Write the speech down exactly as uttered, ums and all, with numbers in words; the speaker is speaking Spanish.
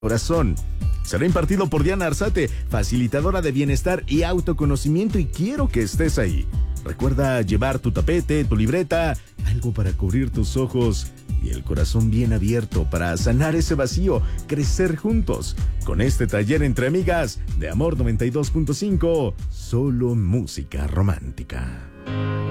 corazón. Será impartido por Diana Arzate, facilitadora de bienestar y autoconocimiento, y quiero que estés ahí. Recuerda llevar tu tapete, tu libreta, algo para cubrir tus ojos y el corazón bien abierto para sanar ese vacío, crecer juntos. Con este taller entre amigas de Amor noventa y dos punto cinco, solo música romántica.